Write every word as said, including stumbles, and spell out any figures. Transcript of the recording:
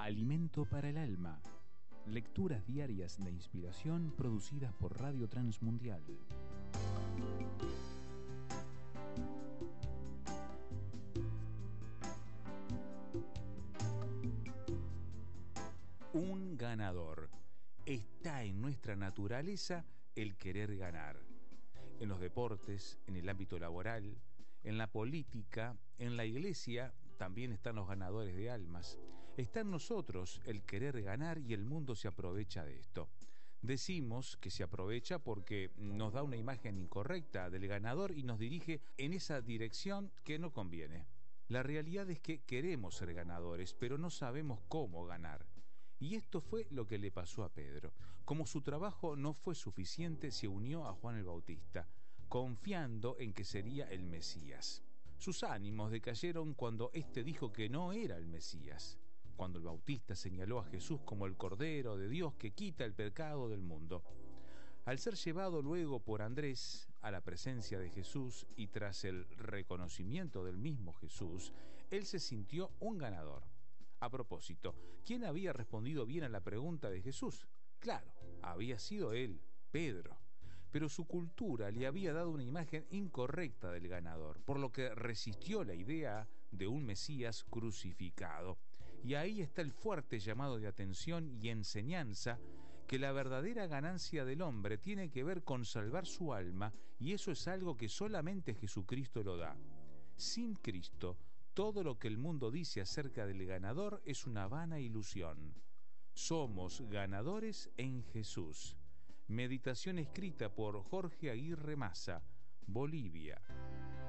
Alimento para el alma. Lecturas diarias de inspiración producidas por Radio Transmundial. Un ganador. Está en nuestra naturaleza el querer ganar. En los deportes, en el ámbito laboral, en la política, en la iglesia, también están los ganadores de almas. Está en nosotros el querer ganar y el mundo se aprovecha de esto. Decimos que se aprovecha porque nos da una imagen incorrecta del ganador y nos dirige en esa dirección que no conviene. La realidad es que queremos ser ganadores, pero no sabemos cómo ganar. Y esto fue lo que le pasó a Pedro. Como su trabajo no fue suficiente, se unió a Juan el Bautista, confiando en que sería el Mesías. Sus ánimos decayeron cuando éste dijo que no era el Mesías, cuando el Bautista señaló a Jesús como el Cordero de Dios que quita el pecado del mundo. Al ser llevado luego por Andrés a la presencia de Jesús y tras el reconocimiento del mismo Jesús, él se sintió un ganador. A propósito, ¿quién había respondido bien a la pregunta de Jesús? Claro, había sido él, Pedro. Pero su cultura le había dado una imagen incorrecta del ganador, por lo que resistió la idea de un Mesías crucificado. Y ahí está el fuerte llamado de atención y enseñanza que la verdadera ganancia del hombre tiene que ver con salvar su alma, y eso es algo que solamente Jesucristo lo da. Sin Cristo, todo lo que el mundo dice acerca del ganador es una vana ilusión. Somos ganadores en Jesús. Meditación escrita por Jorge Aguirre Massa, Bolivia.